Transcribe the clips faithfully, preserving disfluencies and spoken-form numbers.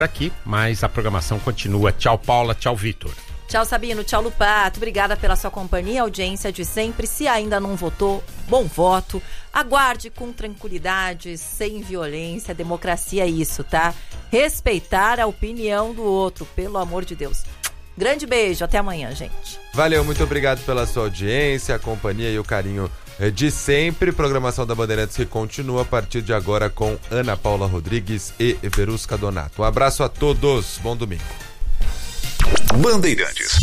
aqui, mas a programação continua. Tchau, Paula. Tchau, Vitor. Tchau, Sabino. Tchau, Lupato. Obrigada pela sua companhia, audiência de sempre. Se ainda não votou, bom voto. Aguarde com tranquilidade, sem violência. Democracia é isso, tá? Respeitar a opinião do outro, pelo amor de Deus. Grande beijo. Até amanhã, gente. Valeu, muito obrigado pela sua audiência, a companhia e o carinho de sempre. Programação da Bandeirantes que continua a partir de agora com Ana Paula Rodrigues e Verusca Donato. Um abraço a todos. Bom domingo. Bandeirantes.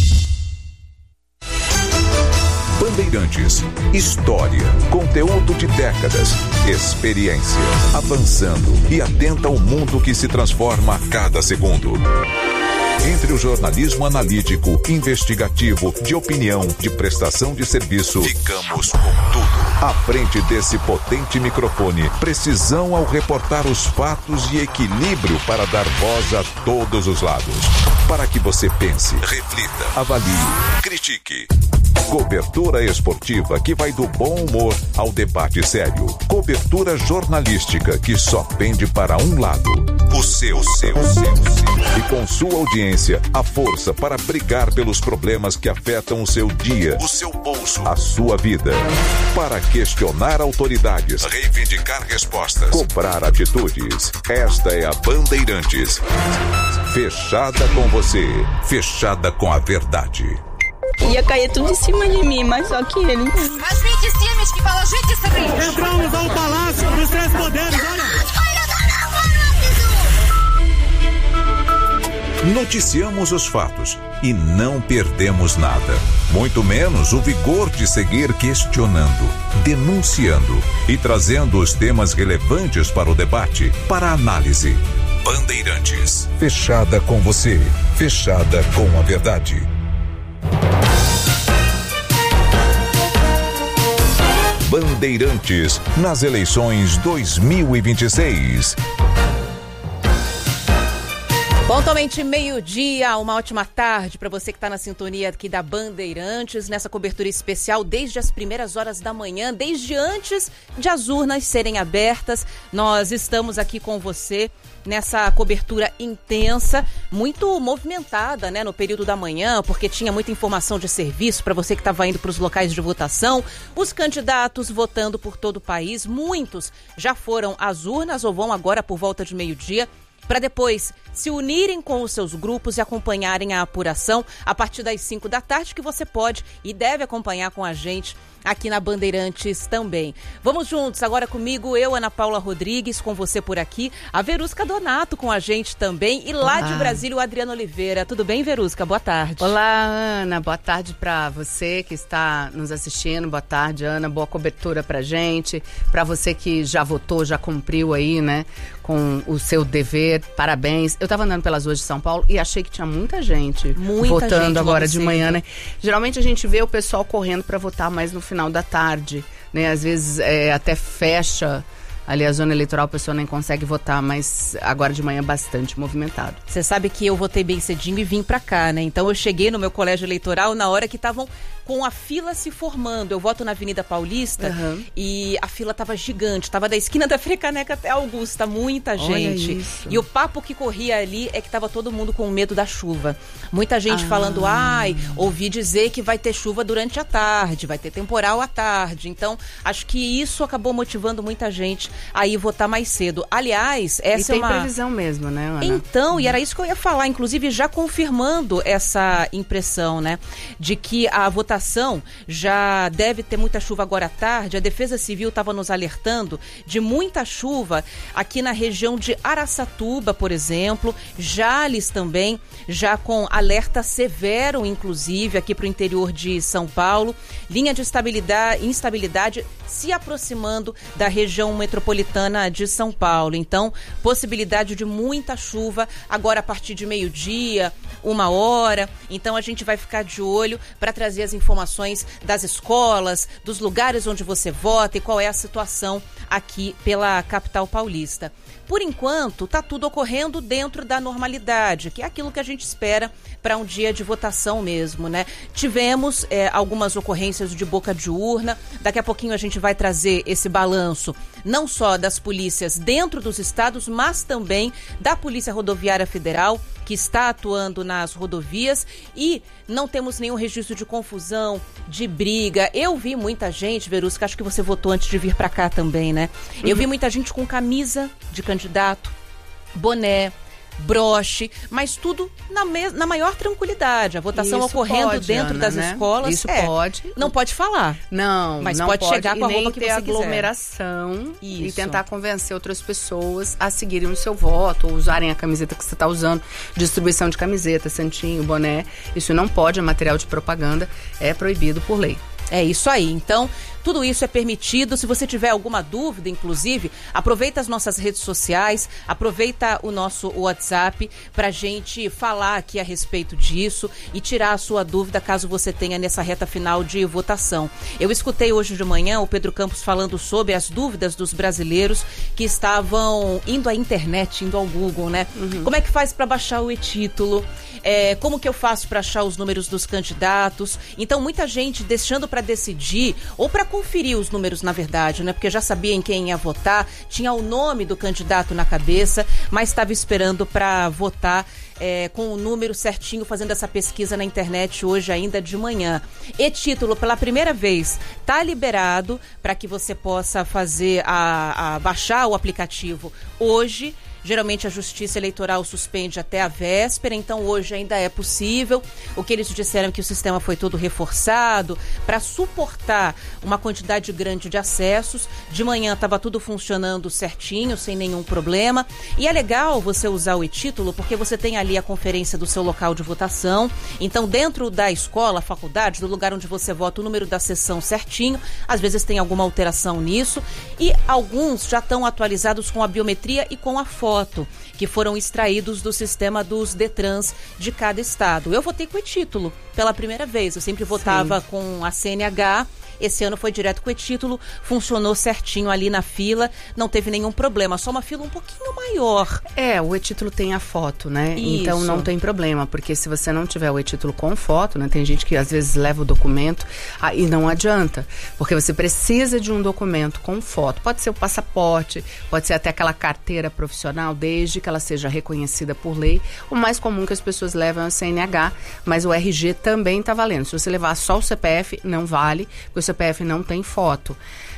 Bandeirantes. História, conteúdo de décadas, experiência, avançando e atenta ao mundo que se transforma a cada segundo. Entre o jornalismo analítico, investigativo, de opinião, de prestação de serviço, ficamos com tudo. À frente desse potente microfone, precisão ao reportar os fatos e equilíbrio para dar voz a todos os lados. Para que você pense, reflita, avalie, critique. Cobertura esportiva que vai do bom humor ao debate sério. Cobertura jornalística que só pende para um lado. O seu, seu, seu, seu. E com sua audiência, a força para brigar pelos problemas que afetam o seu dia, o seu bolso, a sua vida. Para questionar autoridades, reivindicar respostas, cobrar atitudes. Esta é a Bandeirantes. Fechada com você, fechada com a verdade. Ia cair tudo em cima de mim, mas só que ele... As vinte times que falam, gente, isso é... Entramos ao Palácio dos Três Poderes, olha... Noticiamos os fatos e não perdemos nada. Muito menos o vigor de seguir questionando, denunciando e trazendo os temas relevantes para o debate, para a análise. Bandeirantes. Fechada com você, fechada com a verdade. Bandeirantes nas eleições dois mil e vinte e seis. Pontualmente meio-dia, uma ótima tarde para você que está na sintonia aqui da Bandeirantes, nessa cobertura especial desde as primeiras horas da manhã, desde antes de as urnas serem abertas. Nós estamos aqui com você nessa cobertura intensa, muito movimentada, né, no período da manhã, porque tinha muita informação de serviço para você que estava indo para os locais de votação, os candidatos votando por todo o país, muitos já foram às urnas ou vão agora por volta de meio-dia, para depois se unirem com os seus grupos e acompanharem a apuração a partir das cinco da tarde, que você pode e deve acompanhar com a gente aqui na Bandeirantes também. Vamos juntos, agora comigo, eu, Ana Paula Rodrigues, com você por aqui, a Verusca Donato com a gente também, e lá Olá. De Brasília o Adriano Oliveira. Tudo bem, Verusca? Boa tarde. Olá, Ana, boa tarde para você que está nos assistindo, boa tarde, Ana, boa cobertura pra gente, para você que já votou, já cumpriu aí, né, com o seu dever, parabéns. Eu tava andando pelas ruas de São Paulo e achei que tinha muita gente muita votando gente agora de manhã, né? Geralmente a gente vê o pessoal correndo para votar mais no final da tarde, né? Às vezes é, até fecha ali a zona eleitoral, o pessoal nem consegue votar, mas agora de manhã é bastante movimentado. Você sabe que eu votei bem cedinho e vim pra cá, né? Então eu cheguei no meu colégio eleitoral na hora que estavam com a fila se formando. Eu voto na Avenida Paulista uhum. e a fila tava gigante, tava da esquina da Frecaneca até Augusta, muita gente. E o papo que corria ali é que tava todo mundo com medo da chuva. Muita gente ah. falando, ai, ouvi dizer que vai ter chuva durante a tarde, vai ter temporal à tarde. Então, acho que isso acabou motivando muita gente a ir votar mais cedo. Aliás, essa e tem é uma... previsão mesmo, né, Ana? Então, uhum. e era isso que eu ia falar, inclusive já confirmando essa impressão, né, de que a votação já deve ter muita chuva agora à tarde. A Defesa Civil estava nos alertando de muita chuva aqui na região de Araçatuba, por exemplo, Jales também, já com alerta severo, inclusive, aqui para o interior de São Paulo. Linha de estabilidade, instabilidade se aproximando da região metropolitana de São Paulo. Então, possibilidade de muita chuva agora a partir de meio-dia, uma hora. Então, a gente vai ficar de olho para trazer as informações das escolas, dos lugares onde você vota e qual é a situação aqui pela capital paulista. Por enquanto, está tudo ocorrendo dentro da normalidade, que é aquilo que a gente espera para um dia de votação mesmo, né? Tivemos é, algumas ocorrências de boca de urna, daqui a pouquinho a gente vai trazer esse balanço não só das polícias dentro dos estados, mas também da Polícia Rodoviária Federal, que está atuando nas rodovias, e não temos nenhum registro de confusão, de briga. Eu vi muita gente, Verusca, acho que você votou antes de vir para cá também, né? Eu vi muita gente com camisa de candidato, boné, broche, mas tudo na, me- na maior tranquilidade. A votação Isso ocorrendo pode, dentro Ana, das né? escolas. Isso é, pode. Não pode falar. Não, mas não pode, pode chegar com a e nem roupa que ter você quiser. aglomeração e Isso. tentar convencer outras pessoas a seguirem o seu voto ou usarem a camiseta que você está usando. Distribuição de camiseta, santinho, boné. Isso não pode, é material de propaganda, é proibido por lei. É isso aí. Então, tudo isso é permitido. Se você tiver alguma dúvida, inclusive, aproveita as nossas redes sociais, aproveita o nosso WhatsApp pra gente falar aqui a respeito disso e tirar a sua dúvida caso você tenha nessa reta final de votação. Eu escutei hoje de manhã o Pedro Campos falando sobre as dúvidas dos brasileiros que estavam indo à internet, indo ao Google, né? Uhum. Como é que faz para baixar o e-título? É, como que eu faço para achar os números dos candidatos? Então, muita gente deixando para decidir, ou para conferir os números, na verdade, né? Porque já sabia em quem ia votar, tinha o nome do candidato na cabeça, mas estava esperando para votar é, com o número certinho, fazendo essa pesquisa na internet hoje ainda de manhã. E-título, pela primeira vez, está liberado para que você possa fazer, a, a baixar o aplicativo hoje. Geralmente a Justiça Eleitoral suspende até a véspera, então hoje ainda é possível. O que eles disseram é que o sistema foi todo reforçado para suportar uma quantidade grande de acessos. De manhã estava tudo funcionando certinho, sem nenhum problema. E é legal você usar o e-título porque você tem ali a conferência do seu local de votação. Então, dentro da escola, faculdade, do lugar onde você vota, o número da sessão certinho. Às vezes tem alguma alteração nisso. E alguns já estão atualizados com a biometria e com a foto. Foto, que foram extraídos do sistema dos Detrans de cada estado. Eu votei com o e-título pela primeira vez. Eu sempre votava Sim. com a C N H. Esse ano foi direto com o e-título, funcionou certinho ali na fila, não teve nenhum problema, só uma fila um pouquinho maior. É, o e-título tem a foto, né? Isso. Então não tem problema, porque se você não tiver o e-título com foto, né? Tem gente que às vezes leva o documento e não adianta, porque você precisa de um documento com foto. Pode ser o passaporte, pode ser até aquela carteira profissional, desde que ela seja reconhecida por lei. O mais comum que as pessoas levam é o C N H, mas o R G também está valendo. Se você levar só o C P F, não vale, porque o C P F não tem foto.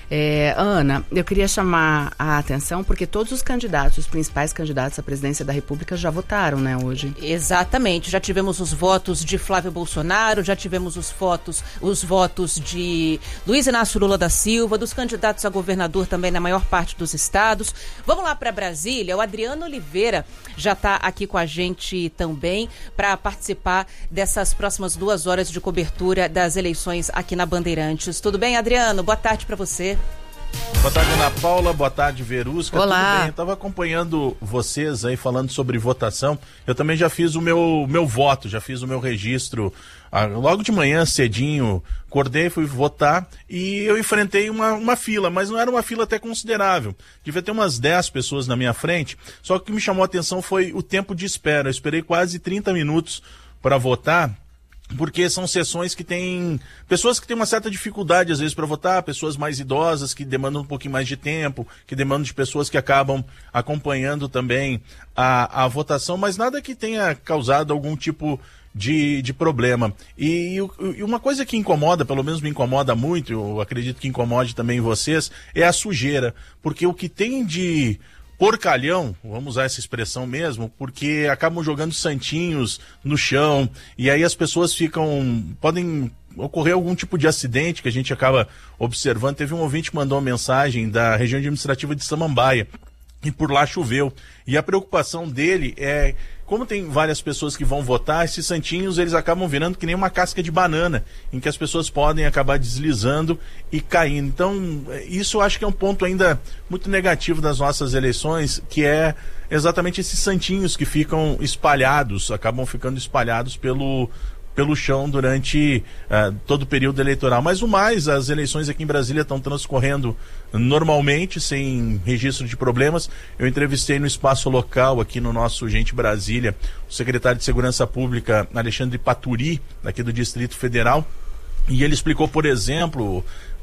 É, Ana, eu queria chamar a atenção porque todos os candidatos, os principais candidatos à presidência da República já votaram, né, hoje? Exatamente, já tivemos os votos de Flávio Bolsonaro, já tivemos os votos, os votos de Luiz Inácio Lula da Silva, dos candidatos a governador também na maior parte dos estados. Vamos lá para Brasília, o Adriano Oliveira já está aqui com a gente também para participar dessas próximas duas horas de cobertura das eleições aqui na Bandeirantes. Tudo bem, Adriano? Boa tarde para você. Boa tarde, Ana Paula. Boa tarde, Verusca. Olá. Tudo bem? Eu estava acompanhando vocês aí falando sobre votação. Eu também já fiz o meu, meu voto, já fiz o meu registro ah, logo de manhã, cedinho. Acordei, fui votar e eu enfrentei uma, uma fila, mas não era uma fila até considerável. Devia ter umas dez pessoas na minha frente, só que o que me chamou a atenção foi o tempo de espera. Eu esperei quase trinta minutos para votar, porque são sessões que tem pessoas que têm uma certa dificuldade às vezes para votar, pessoas mais idosas que demandam um pouquinho mais de tempo, que demandam de pessoas que acabam acompanhando também a, a votação, mas nada que tenha causado algum tipo de, de problema. E, e uma coisa que incomoda, pelo menos me incomoda muito, eu acredito que incomode também vocês, é a sujeira, porque o que tem de porcalhão, vamos usar essa expressão mesmo, porque acabam jogando santinhos no chão e aí as pessoas ficam, podem ocorrer algum tipo de acidente que a gente acaba observando. Teve um ouvinte que mandou uma mensagem da região administrativa de Samambaia e por lá choveu. E a preocupação dele é, como tem várias pessoas que vão votar, esses santinhos eles acabam virando que nem uma casca de banana, em que as pessoas podem acabar deslizando e caindo. Então, isso eu acho que é um ponto ainda muito negativo das nossas eleições, que é exatamente esses santinhos que ficam espalhados, acabam ficando espalhados pelo... pelo chão durante uh, todo o período eleitoral. Mas o mais, as eleições aqui em Brasília estão transcorrendo normalmente, sem registro de problemas. Eu entrevistei no espaço local, aqui no nosso Gente Brasília, o secretário de Segurança Pública, Alexandre Paturi, aqui do Distrito Federal, e ele explicou, por exemplo,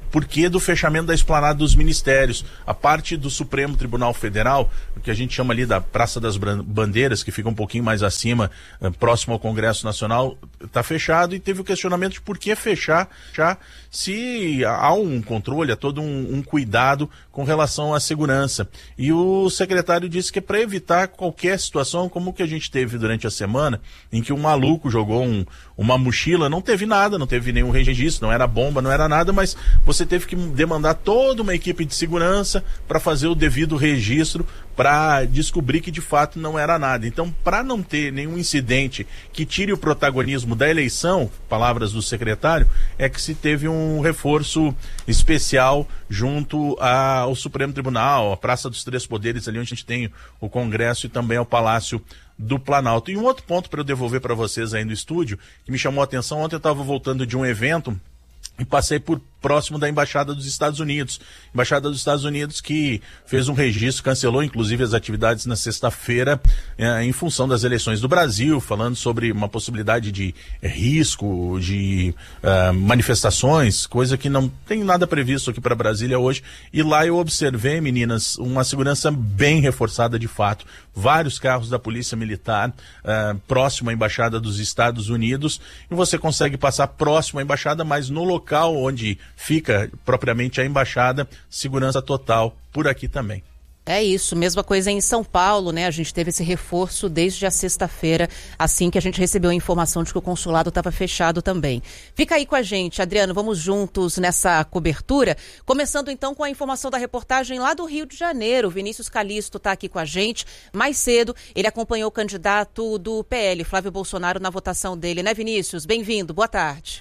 porquê do fechamento da esplanada dos ministérios. A parte do Supremo Tribunal Federal, o que a gente chama ali da Praça das Bandeiras, que fica um pouquinho mais acima, próximo ao Congresso Nacional, está fechado, e teve o questionamento de por que fechar, já, se há um controle, há todo um, um cuidado com relação à segurança. E o secretário disse que é para evitar qualquer situação como o que a gente teve durante a semana, em que um maluco jogou um, uma mochila, não teve nada, não teve nenhum registro, não era bomba, não era nada, mas você teve que demandar toda uma equipe de segurança para fazer o devido registro, para descobrir que de fato não era nada. Então, para não ter nenhum incidente que tire o protagonismo da eleição, palavras do secretário, é que se teve um reforço especial junto ao Supremo Tribunal, a Praça dos Três Poderes, ali onde a gente tem o Congresso, e também ao Palácio do Planalto. E um outro ponto para eu devolver para vocês aí no estúdio, que me chamou a atenção: ontem eu estava voltando de um evento e passei por próximo da Embaixada dos Estados Unidos. Embaixada dos Estados Unidos que fez um registro, cancelou inclusive as atividades na sexta-feira eh, em função das eleições do Brasil, falando sobre uma possibilidade de eh, risco, de eh, manifestações, coisa que não tem nada previsto aqui para Brasília hoje. E lá eu observei, meninas, uma segurança bem reforçada de fato. Vários carros da Polícia Militar eh, próximo à Embaixada dos Estados Unidos, e você consegue passar próximo à Embaixada, mas no local onde fica propriamente a embaixada, segurança total por aqui também. É isso, mesma coisa em São Paulo, né? A gente teve esse reforço desde a sexta-feira, assim que a gente recebeu a informação de que o consulado estava fechado também. Fica aí com a gente, Adriano, vamos juntos nessa cobertura, começando então com a informação da reportagem lá do Rio de Janeiro. O Vinícius Calisto está aqui com a gente. Mais cedo, ele acompanhou o candidato do P L, Flávio Bolsonaro, na votação dele, né, Vinícius? Bem-vindo, boa tarde.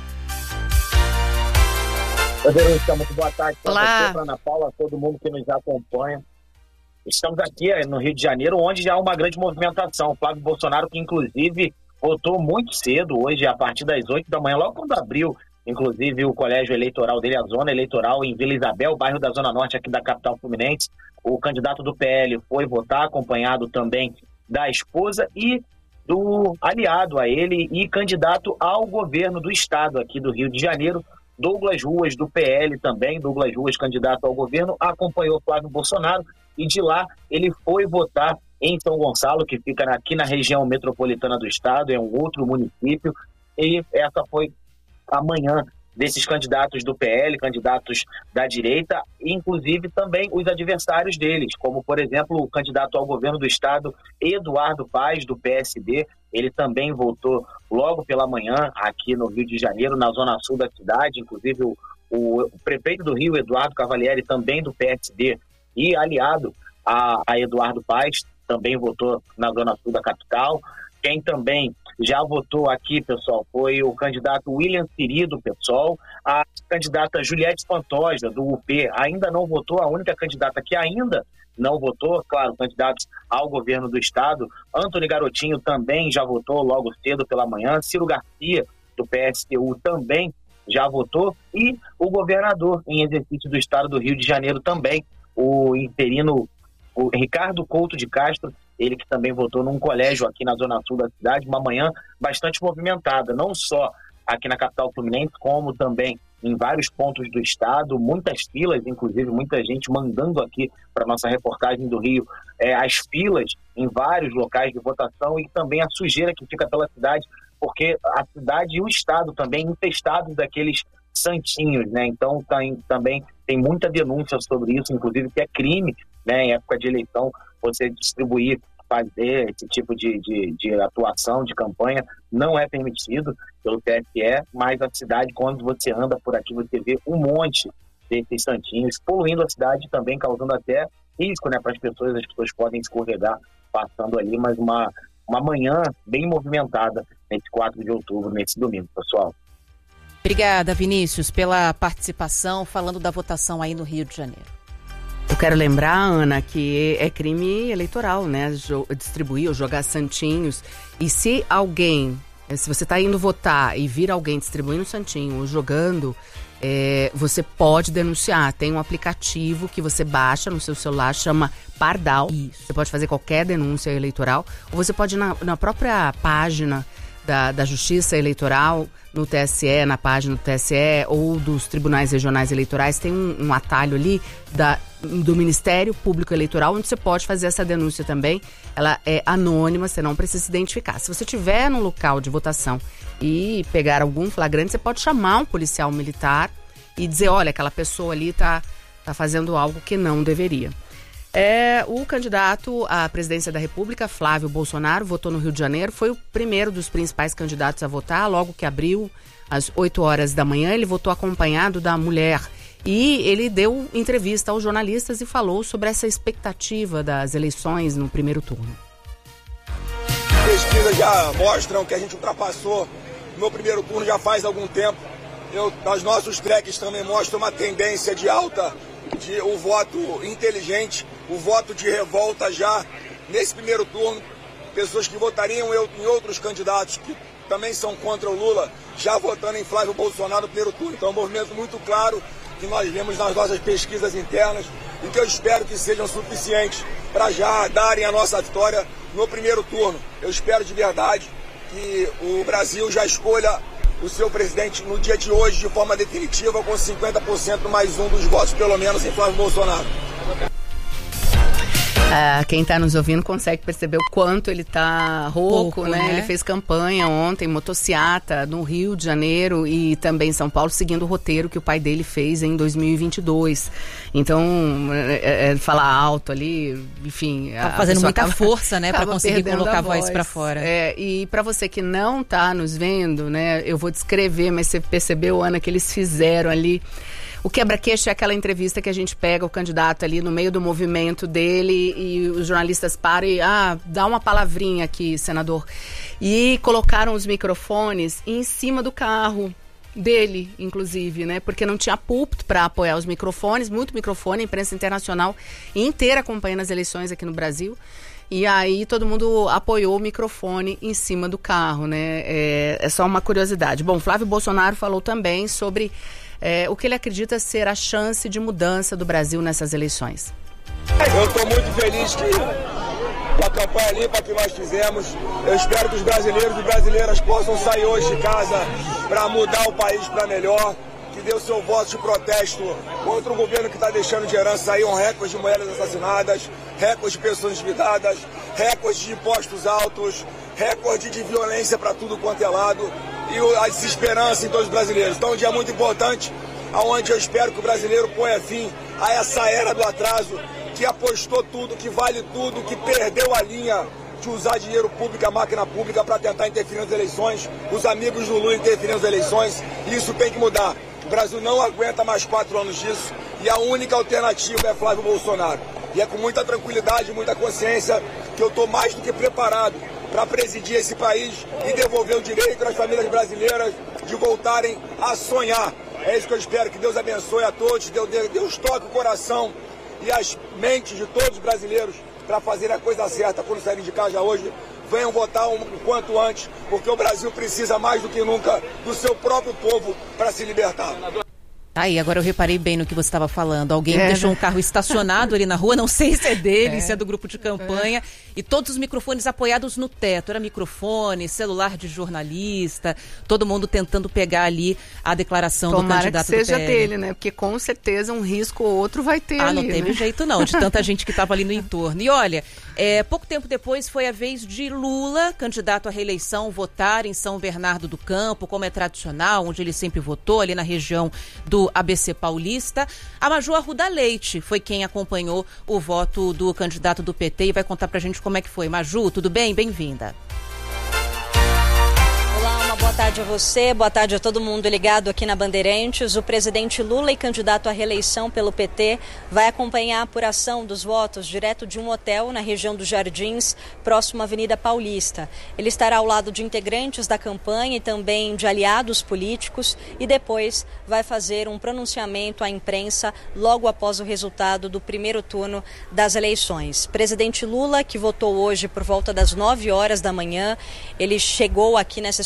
Verônica, muito boa tarde para você, para Ana Paula, todo mundo que nos acompanha. Estamos aqui no Rio de Janeiro, onde já há uma grande movimentação. O Flávio Bolsonaro, que inclusive votou muito cedo, hoje a partir das oito da manhã, logo quando abriu, inclusive, o colégio eleitoral dele, a zona eleitoral em Vila Isabel, bairro da Zona Norte aqui da capital fluminense. O candidato do P L foi votar, acompanhado também da esposa e do aliado a ele e candidato ao governo do estado aqui do Rio de Janeiro, Douglas Ruas, do P L também. Douglas Ruas, candidato ao governo, acompanhou Flávio Bolsonaro, e de lá ele foi votar em São Gonçalo, que fica aqui na região metropolitana do estado, é um outro município, e essa foi a manhã desses candidatos do P L, candidatos da direita, inclusive também os adversários deles, como, por exemplo, o candidato ao governo do estado, Eduardo Paes, do P S D. Ele também votou logo pela manhã aqui no Rio de Janeiro, na zona sul da cidade. Inclusive o, o, o prefeito do Rio, Eduardo Cavalieri, também do P S D e aliado a, a Eduardo Paes, também votou na zona sul da capital. Quem também já votou aqui, pessoal, foi o candidato William Siri, do PSOL, a candidata Juliette Pantoja, do U P, ainda não votou, a única candidata que ainda não votou, claro, candidatos ao governo do estado. Antony Garotinho também já votou logo cedo pela manhã, Ciro Garcia, do P S T U, também já votou, e o governador em exercício do estado do Rio de Janeiro também, o interino o Ricardo Couto de Castro, ele que também votou num colégio aqui na zona sul da cidade, uma manhã bastante movimentada, não só aqui na capital fluminense, como também em vários pontos do estado, muitas filas, inclusive muita gente mandando aqui para nossa reportagem do Rio é, as filas em vários locais de votação, e também a sujeira que fica pela cidade, porque a cidade e o estado também infestados daqueles santinhos, né? Então tem, também tem muita denúncia sobre isso, inclusive que é crime, né, em época de eleição, você distribuir, fazer esse tipo de, de, de atuação, de campanha, não é permitido pelo T S E, mas a cidade, quando você anda por aqui, você vê um monte desses santinhos, poluindo a cidade também, causando até risco, né, para as pessoas, as pessoas podem escorregar passando ali, mas uma, uma manhã bem movimentada nesse quatro de outubro, nesse domingo, pessoal. Obrigada, Vinícius, pela participação, falando da votação aí no Rio de Janeiro. Eu quero lembrar, Ana, que é crime eleitoral, né? Distribuir ou jogar santinhos. E se alguém, se você está indo votar e vir alguém distribuindo santinho ou jogando, é, você pode denunciar. Tem um aplicativo que você baixa no seu celular, chama Pardal. Isso. Você pode fazer qualquer denúncia eleitoral. Ou você pode ir na, na própria página da, da Justiça Eleitoral no T S E, na página do T S E ou dos tribunais regionais eleitorais, tem um, um atalho ali da, do Ministério Público Eleitoral, onde você pode fazer essa denúncia também. Ela é anônima, você não precisa se identificar. Se você estiver no local de votação e pegar algum flagrante, você pode chamar um policial militar e dizer, olha, aquela pessoa ali está tá fazendo algo que não deveria. É, o candidato à presidência da República, Flávio Bolsonaro, votou no Rio de Janeiro, foi o primeiro dos principais candidatos a votar, logo que abriu, às oito horas da manhã, ele votou acompanhado da mulher. E ele deu entrevista aos jornalistas e falou sobre essa expectativa das eleições no primeiro turno. Pesquisas já mostram que a gente ultrapassou no primeiro turno já faz algum tempo. Eu, nos nossos tracks também mostram uma tendência de alta, de o voto inteligente, o voto de revolta já nesse primeiro turno. Pessoas que votariam em outros candidatos que também são contra o Lula, já votando em Flávio Bolsonaro no primeiro turno. Então é um movimento muito claro que nós vemos nas nossas pesquisas internas e que eu espero que sejam suficientes para já darem a nossa vitória no primeiro turno. Eu espero de verdade que o Brasil já escolha o seu presidente no dia de hoje de forma definitiva com cinquenta por cento mais um dos votos, pelo menos, em Flávio Bolsonaro. Ah, quem está nos ouvindo consegue perceber o quanto ele está rouco, Pouco, né? né? Ele fez campanha ontem, motociata, no Rio de Janeiro e também em São Paulo, seguindo o roteiro que o pai dele fez em dois mil e vinte e dois. Então, é, é, falar alto ali, enfim... Tá fazendo muita acaba, força, né? Para conseguir colocar a voz, voz para fora. É, e para você que não está nos vendo, né? Eu vou descrever, mas você percebeu, Ana, que eles fizeram ali... O quebra-queixo é aquela entrevista que a gente pega o candidato ali no meio do movimento dele e os jornalistas param e, ah, dá uma palavrinha aqui, senador. E colocaram os microfones em cima do carro dele, inclusive, né? Porque não tinha púlpito para apoiar os microfones, muito microfone, a imprensa internacional inteira acompanhando as eleições aqui no Brasil. E aí todo mundo apoiou o microfone em cima do carro, né? É, é só uma curiosidade. Bom, Flávio Bolsonaro falou também sobre é, o que ele acredita ser a chance de mudança do Brasil nessas eleições. Eu estou muito feliz que, com a campanha limpa que nós fizemos, eu espero que os brasileiros e brasileiras possam sair hoje de casa para mudar o país para melhor, que dê o seu voto de protesto contra um governo que está deixando de herança aí um recorde de mulheres assassinadas, recorde de pessoas endividadas, recorde de impostos altos, recorde de violência para tudo quanto é lado e a desesperança em todos os brasileiros. Então é um dia muito importante, onde eu espero que o brasileiro ponha fim a essa era do atraso, que apostou tudo, que vale tudo, que perdeu a linha de usar dinheiro público, a máquina pública, para tentar interferir nas eleições, os amigos do Lula interferir nas eleições, e isso tem que mudar. O Brasil não aguenta mais quatro anos disso, e a única alternativa é Flávio Bolsonaro. E é com muita tranquilidade, muita consciência, que eu estou mais do que preparado para presidir esse país e devolver o direito às famílias brasileiras de voltarem a sonhar. É isso que eu espero, que Deus abençoe a todos, Deus, Deus toque o coração e as mentes de todos os brasileiros para fazer a coisa certa quando saírem de casa hoje. Venham votar o quanto antes, porque o Brasil precisa mais do que nunca do seu próprio povo para se libertar. Tá aí, agora eu reparei bem no que você estava falando. Alguém é. deixou um carro estacionado ali na rua, não sei se é dele, é. se é do grupo de campanha, é. e todos os microfones apoiados no teto. Era microfone, celular de jornalista, todo mundo tentando pegar ali a declaração Tomara do candidato que seja do P L. dele, né? Porque com certeza um risco ou outro vai ter ah, ali, não teve né? jeito não, de tanta gente que estava ali no entorno. E olha, é, pouco tempo depois foi a vez de Lula, candidato à reeleição, votar em São Bernardo do Campo, como é tradicional, onde ele sempre votou, ali na região do A B C Paulista. A Maju Arruda Leite foi quem acompanhou o voto do candidato do P T e vai contar pra gente como é que foi. Maju, tudo bem? Bem-vinda. Olá, uma boa tarde a você, boa tarde a todo mundo ligado aqui na Bandeirantes. O presidente Lula e candidato à reeleição pelo P T vai acompanhar a apuração dos votos direto de um hotel na região dos Jardins, próximo à Avenida Paulista. Ele estará ao lado de integrantes da campanha e também de aliados políticos e depois vai fazer um pronunciamento à imprensa logo após o resultado do primeiro turno das eleições. Presidente Lula, que votou hoje por volta das nove horas da manhã, ele chegou aqui nessa escola estadual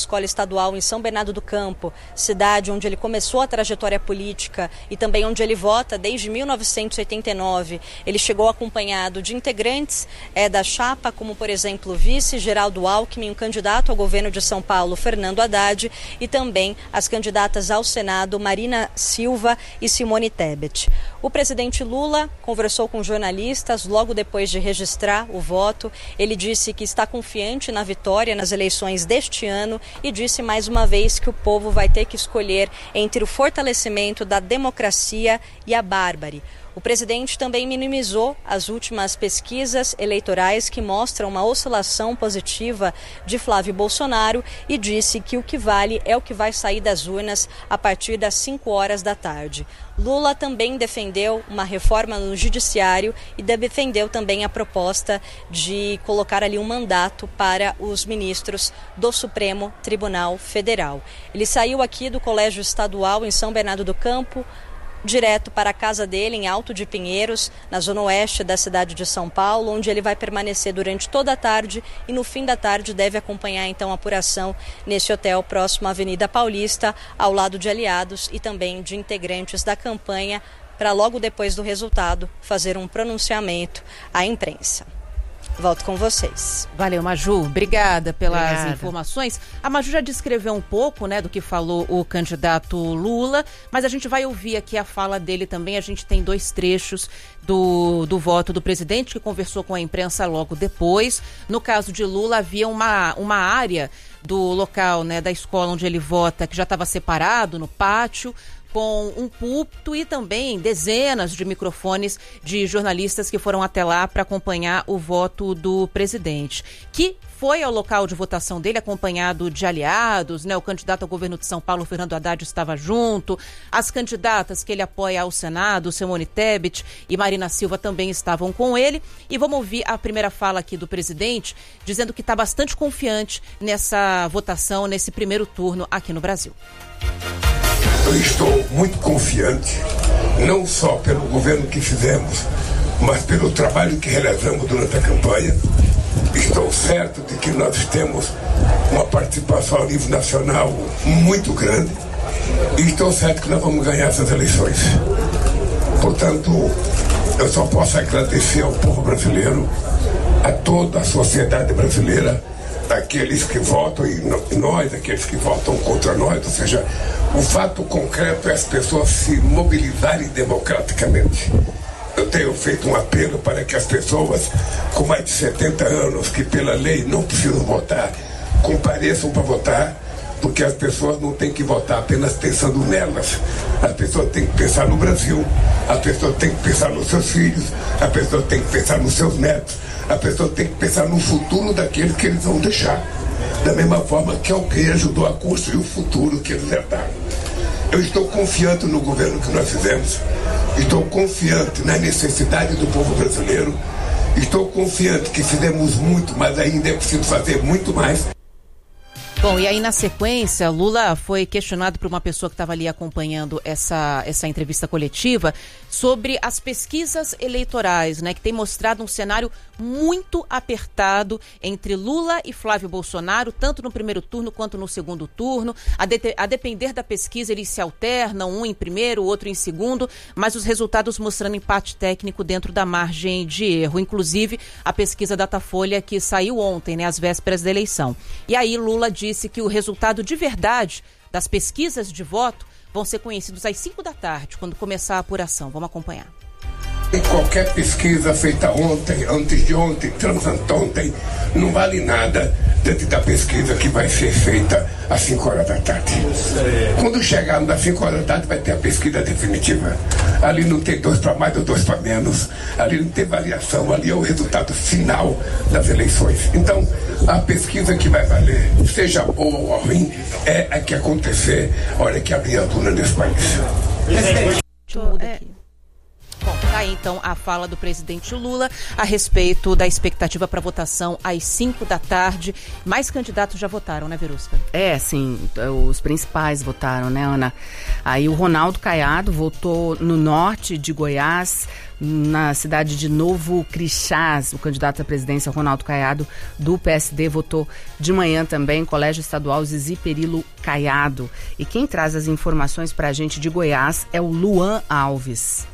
estadual em São Bernardo do Campo, cidade onde ele começou a trajetória política e também onde ele vota desde mil novecentos e oitenta e nove. Ele chegou acompanhado de integrantes é, da chapa, como por exemplo o vice Geraldo Alckmin, o candidato ao governo de São Paulo, Fernando Haddad, e também as candidatas ao Senado, Marina Silva e Simone Tebet. O presidente Lula conversou com jornalistas logo depois de registrar o voto. Ele disse que está confiante na vitória nas eleições deste ano e disse mais uma vez que o povo vai ter que escolher entre o fortalecimento da democracia e a bárbare. O presidente também minimizou as últimas pesquisas eleitorais que mostram uma oscilação positiva de Flávio Bolsonaro e disse que o que vale é o que vai sair das urnas a partir das cinco horas da tarde. Lula também defendeu uma reforma no judiciário e defendeu também a proposta de colocar ali um mandato para os ministros do Supremo Tribunal Federal. Ele saiu aqui do Colégio Estadual em São Bernardo do Campo, direto para a casa dele em Alto de Pinheiros, na zona oeste da cidade de São Paulo, onde ele vai permanecer durante toda a tarde e no fim da tarde deve acompanhar então a apuração nesse hotel próximo à Avenida Paulista, ao lado de aliados e também de integrantes da campanha, para logo depois do resultado fazer um pronunciamento à imprensa. Volto com vocês. Valeu, Maju. Obrigada pelas Obrigada. informações. A Maju já descreveu um pouco, né, do que falou o candidato Lula, mas a gente vai ouvir aqui a fala dele também. A gente tem dois trechos do, do voto do presidente, que conversou com a imprensa logo depois. No caso de Lula, havia uma, uma área do local, né, da escola onde ele vota, que já estava separado no pátio, com um púlpito e também dezenas de microfones de jornalistas que foram até lá para acompanhar o voto do presidente, que foi ao local de votação dele acompanhado de aliados, né? O candidato ao governo de São Paulo, Fernando Haddad, estava junto, as candidatas que ele apoia ao Senado, Simone Tebet e Marina Silva, também estavam com ele. E vamos ouvir a primeira fala aqui do presidente, dizendo que está bastante confiante nessa votação, nesse primeiro turno aqui no Brasil. Eu estou muito confiante, não só pelo governo que fizemos, mas pelo trabalho que realizamos durante a campanha. Estou certo de que nós temos uma participação a nível nacional muito grande e estou certo que nós vamos ganhar essas eleições. Portanto, eu só posso agradecer ao povo brasileiro, a toda a sociedade brasileira, aqueles que votam e nós, aqueles que votam contra nós, ou seja, o fato concreto é as pessoas se mobilizarem democraticamente. Eu tenho feito um apelo para que as pessoas com mais de setenta anos, que pela lei não precisam votar, compareçam para votar, porque as pessoas não têm que votar apenas pensando nelas. As pessoas têm que pensar no Brasil, as pessoas têm que pensar nos seus filhos, as pessoas têm que pensar nos seus netos, a pessoa tem que pensar no futuro daqueles que eles vão deixar, da mesma forma que alguém ajudou a construir o futuro que eles herdaram. Eu estou confiante no governo que nós fizemos, estou confiante na necessidade do povo brasileiro, estou confiante que fizemos muito, mas ainda é preciso fazer muito mais. Bom, e aí na sequência, Lula foi questionado por uma pessoa que estava ali acompanhando essa, essa entrevista coletiva sobre as pesquisas eleitorais, né, que tem mostrado um cenário muito apertado entre Lula e Flávio Bolsonaro, tanto no primeiro turno quanto no segundo turno. A, de, a depender da pesquisa, eles se alternam, um em primeiro, o outro em segundo, mas os resultados mostrando empate técnico dentro da margem de erro. Inclusive, a pesquisa Datafolha que saiu ontem, né, às vésperas da eleição. E aí Lula disse que o resultado de verdade das pesquisas de voto vão ser conhecidos às cinco da tarde, quando começar a apuração. Vamos acompanhar. Qualquer pesquisa feita ontem, antes de ontem, transanteontem, não vale nada dentro da pesquisa que vai ser feita às cinco horas da tarde. Quando chegarmos às cinco horas da tarde, vai ter a pesquisa definitiva. Ali não tem dois para mais ou dois para menos. Ali não tem variação. Ali é o resultado final das eleições. Então, a pesquisa que vai valer, seja boa ou ruim, é a que acontecer a hora que abrir a urna nesse país. Deixa eu mudar aqui. Bom, tá Aí então a fala do presidente Lula a respeito da expectativa para votação às cinco da tarde. Mais candidatos já votaram, né, Verusca? É, sim, os principais votaram, né, Ana? Aí o Ronaldo Caiado votou no norte de Goiás, na cidade de Novo Crixás. O candidato à presidência, Ronaldo Caiado, do P S D, votou de manhã também, Colégio Estadual Zizi Perilo Caiado. E quem traz as informações para a gente de Goiás é o Luan Alves.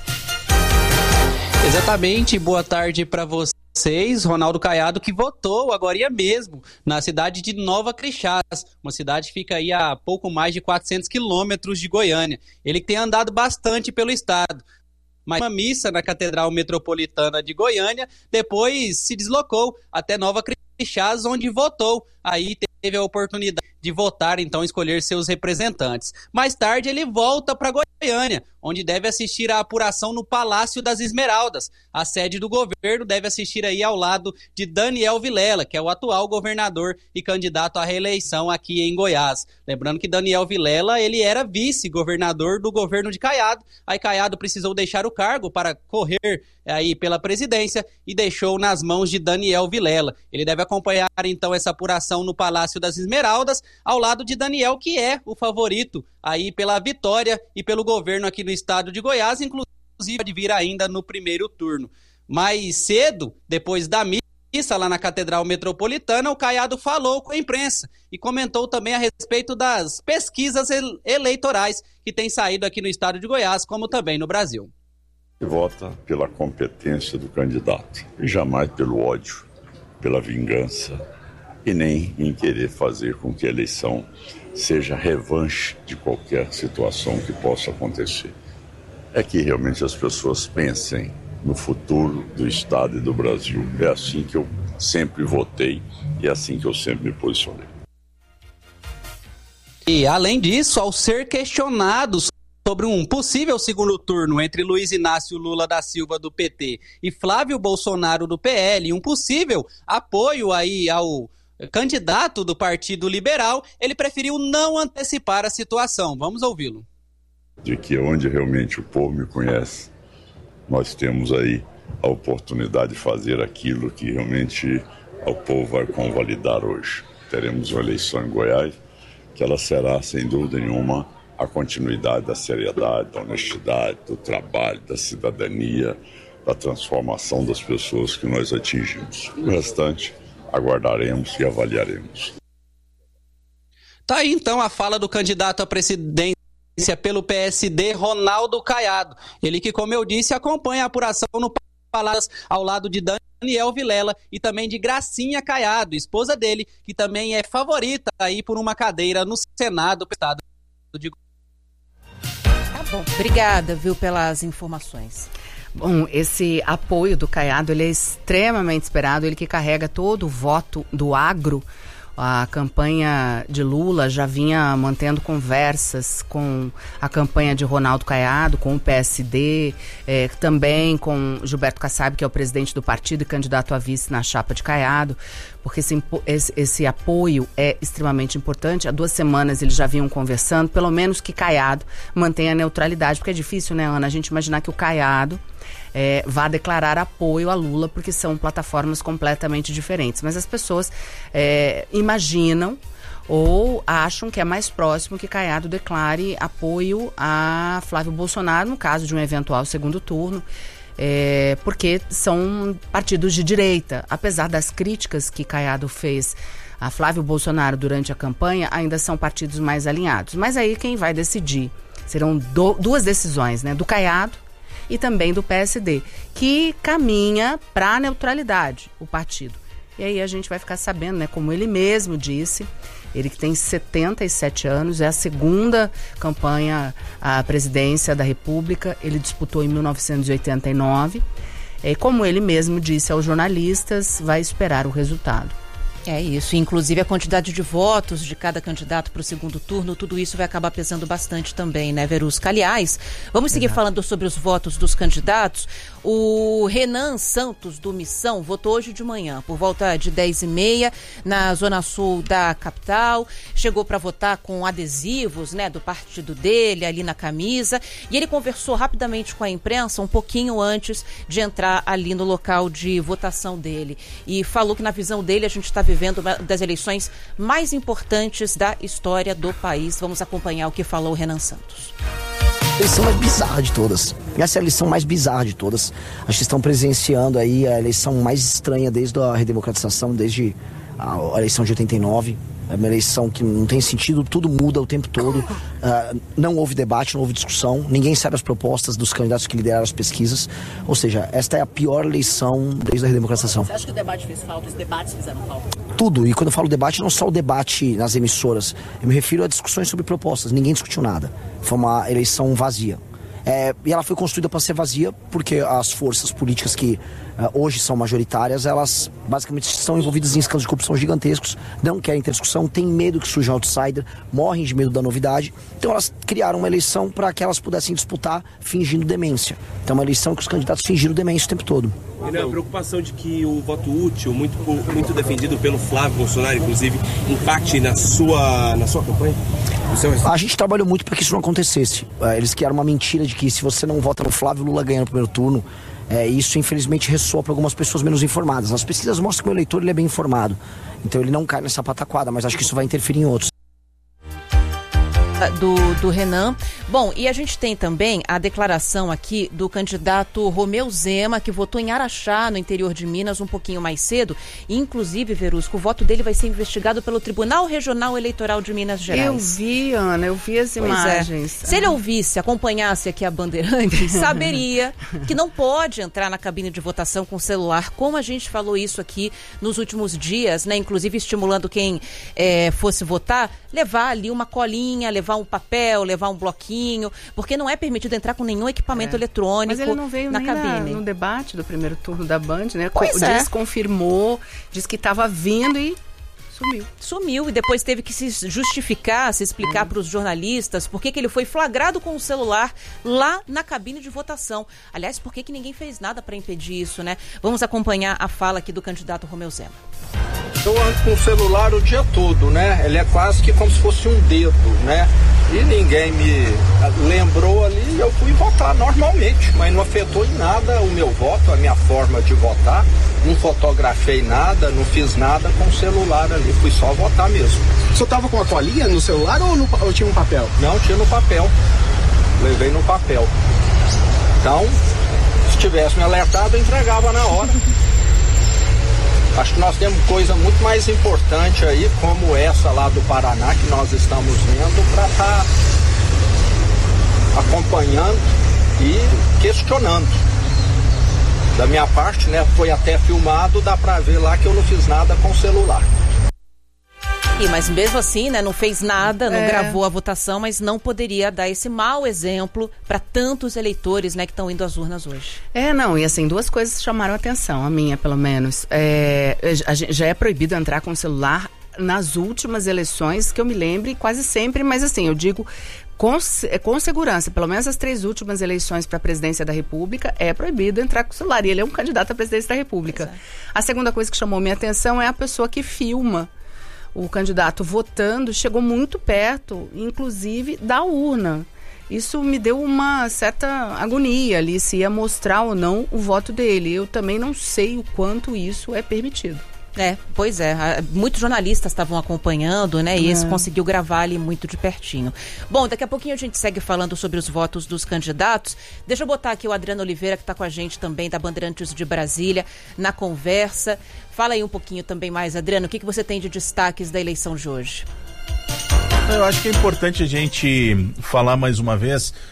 Exatamente, boa tarde para vocês. Ronaldo Caiado, que votou agora mesmo na cidade de Nova Crixás, uma cidade que fica aí a pouco mais de quatrocentos quilômetros de Goiânia. Ele tem andado bastante pelo estado. Mas uma missa na Catedral Metropolitana de Goiânia, depois se deslocou até Nova Crixás, onde votou. Aí teve a oportunidade de votar, então escolher seus representantes. Mais tarde ele volta para Goiânia, onde deve assistir à apuração no Palácio das Esmeraldas. A sede do governo deve assistir aí ao lado de Daniel Vilela, que é o atual governador e candidato à reeleição aqui em Goiás. Lembrando que Daniel Vilela, ele era vice-governador do governo de Caiado. Aí Caiado precisou deixar o cargo para correr aí pela presidência e deixou nas mãos de Daniel Vilela. Ele deve acompanhar então essa apuração no Palácio das Esmeraldas, ao lado de Daniel, que é o favorito aí pela vitória e pelo governo aqui no estado de Goiás, inclusive pode vir ainda no primeiro turno. Mais cedo, depois da missa lá na Catedral Metropolitana, o Caiado falou com a imprensa e comentou também a respeito das pesquisas eleitorais que têm saído aqui no estado de Goiás, como também no Brasil. Vota pela competência do candidato e jamais pelo ódio, pela vingança e nem em querer fazer com que a eleição seja revanche de qualquer situação que possa acontecer. É que realmente as pessoas pensem no futuro do Estado e do Brasil. É assim que eu sempre votei e é assim que eu sempre me posicionei. E além disso, ao ser questionado sobre um possível segundo turno entre Luiz Inácio Lula da Silva do P T e Flávio Bolsonaro do P L, um possível apoio aí ao candidato do Partido Liberal, ele preferiu não antecipar a situação. Vamos ouvi-lo. De que onde realmente o povo me conhece, nós temos aí a oportunidade de fazer aquilo que realmente o povo vai convalidar hoje. Teremos uma eleição em Goiás, que ela será, sem dúvida nenhuma, a continuidade da seriedade, da honestidade, do trabalho, da cidadania, da transformação das pessoas que nós atingimos. O restante, aguardaremos e avaliaremos. Tá aí então a fala do candidato à presidência pelo P S D, Ronaldo Caiado. Ele que, como eu disse, acompanha a apuração no Palácio ao lado de Daniel Vilela e também de Gracinha Caiado, esposa dele, que também é favorita aí por uma cadeira no Senado do Estado de Goiás. Tá bom, obrigada, viu, pelas informações. Bom, esse apoio do Caiado, ele é extremamente esperado, ele que carrega todo o voto do agro. A campanha de Lula já vinha mantendo conversas com a campanha de Ronaldo Caiado, com o P S D, eh, também com Gilberto Kassab, que é o presidente do partido e candidato a vice na chapa de Caiado, porque esse, esse, esse apoio é extremamente importante. Há duas semanas eles já vinham conversando, pelo menos que Caiado mantenha a neutralidade, porque é difícil, né, Ana, a gente imaginar que o Caiado É, vá declarar apoio a Lula, porque são plataformas completamente diferentes. Mas as pessoas é, imaginam ou acham que é mais próximo que Caiado declare apoio a Flávio Bolsonaro, no caso de um eventual segundo turno, é, porque são partidos de direita. Apesar das críticas que Caiado fez a Flávio Bolsonaro durante a campanha, ainda são partidos mais alinhados. Mas aí quem vai decidir serão do, duas decisões, né, do Caiado e também do P S D, que caminha para a neutralidade, o partido. E aí a gente vai ficar sabendo, né, como ele mesmo disse, ele que tem setenta e sete anos, é a segunda campanha à presidência da República, ele disputou em mil novecentos e oitenta e nove, e como ele mesmo disse aos jornalistas, vai esperar o resultado. É isso, inclusive a quantidade de votos de cada candidato para o segundo turno, tudo isso vai acabar pesando bastante também, né, Verusca? Aliás, vamos seguir Exato. falando sobre os votos dos candidatos. O Renan Santos, do Missão, votou hoje de manhã, por volta de dez e meia, na zona sul da capital. Chegou para votar com adesivos, né, do partido dele, ali na camisa. E ele conversou rapidamente com a imprensa um pouquinho antes de entrar ali no local de votação dele. E falou que, na visão dele, a gente está vivendo uma das eleições mais importantes da história do país. Vamos acompanhar o que falou o Renan Santos. A eleição mais bizarra de todas. Essa é a eleição mais bizarra de todas. Acho que estão presenciando aí a eleição mais estranha desde a redemocratização, desde a eleição de oitenta e nove. É uma eleição que não tem sentido, tudo muda o tempo todo. Uh, não houve debate, não houve discussão. Ninguém sabe as propostas dos candidatos que lideraram as pesquisas. Ou seja, esta é a pior eleição desde a redemocratização. Você acha que o debate fez falta? Os debates fizeram falta? Tudo. E quando eu falo debate, não só o debate nas emissoras. Eu me refiro a discussões sobre propostas. Ninguém discutiu nada. Foi uma eleição vazia. É, e ela foi construída para ser vazia porque as forças políticas que uh, hoje são majoritárias, elas basicamente estão envolvidas em escândalos de corrupção gigantescos, não querem ter discussão, têm medo que surja um outsider, morrem de medo da novidade. Então elas criaram uma eleição para que elas pudessem disputar fingindo demência. Então uma eleição que os candidatos fingiram demência o tempo todo. E na preocupação de que o voto útil, muito, muito defendido pelo Flávio Bolsonaro, inclusive, impacte na sua, na sua campanha? A gente trabalhou muito para que isso não acontecesse. Eles criaram uma mentira de que se você não vota no Flávio, Lula ganha no primeiro turno. É, isso infelizmente ressoa para algumas pessoas menos informadas. As pesquisas mostram que o eleitor ele é bem informado. Então ele não cai nessa pataquada, mas acho que isso vai interferir em outros. Do, do Renan. Bom, e a gente tem também a declaração aqui do candidato Romeu Zema, que votou em Araxá, no interior de Minas, um pouquinho mais cedo. E, inclusive, Verusca, o voto dele vai ser investigado pelo Tribunal Regional Eleitoral de Minas Gerais. Eu vi, Ana, eu vi as imagens. É. Se ele ouvisse, acompanhasse aqui a Bandeirantes, saberia que não pode entrar na cabine de votação com celular, como a gente falou isso aqui nos últimos dias, né? Inclusive estimulando quem é, fosse votar, levar ali uma colinha, levar um papel, levar um bloquinho, porque não é permitido entrar com nenhum equipamento é. eletrônico na cabine. Mas ele não veio na nem cabine. Na, no debate do primeiro turno da Band, né? Pois Co- é. Desconfirmou, disse que estava vindo e sumiu. Sumiu e depois teve que se justificar, se explicar uhum. para os jornalistas por que que ele foi flagrado com o celular lá na cabine de votação. Aliás, por que que ninguém fez nada para impedir isso, né? Vamos acompanhar a fala aqui do candidato Romeu Zema. Eu ando com o celular o dia todo, né? Ele é quase que como se fosse um dedo, né? E ninguém me lembrou ali e eu fui votar normalmente, mas não afetou em nada o meu voto, a minha forma de votar. Não fotografei nada, não fiz nada com o celular ali, fui só votar mesmo. O senhor tava com a colinha no celular ou, no, ou tinha um papel? Não, tinha no papel. Levei no papel. Então, se tivesse me alertado, eu entregava na hora. Acho que nós temos coisa muito mais importante aí, como essa lá do Paraná, que nós estamos vendo, para estar tá acompanhando e questionando. Da minha parte, né, foi até filmado, dá para ver lá que eu não fiz nada com o celular. E, mas mesmo assim, né, não fez nada, não É. gravou a votação, mas não poderia dar esse mau exemplo para tantos eleitores, né, que estão indo às urnas hoje. É, não, e assim, duas coisas chamaram a atenção, a minha pelo menos. É, a gente já é proibido entrar com o celular nas últimas eleições, que eu me lembre, quase sempre, mas assim, eu digo com, com segurança, pelo menos as três últimas eleições para a presidência da República, é proibido entrar com o celular, e ele é um candidato à presidência da República. Exato. A segunda coisa que chamou minha atenção é a pessoa que filma o candidato votando, chegou muito perto, inclusive, da urna. Isso me deu uma certa agonia ali, se ia mostrar ou não o voto dele. Eu também não sei o quanto isso é permitido. É, pois é. Muitos jornalistas estavam acompanhando, né? E É. esse conseguiu gravar ali muito de pertinho. Bom, daqui a pouquinho a gente segue falando sobre os votos dos candidatos. Deixa eu botar aqui o Adriano Oliveira, que está com a gente também, da Bandeirantes de Brasília, na conversa. Fala aí um pouquinho também mais, Adriano, o que, que você tem de destaques da eleição de hoje? Eu acho que é importante a gente falar mais uma vez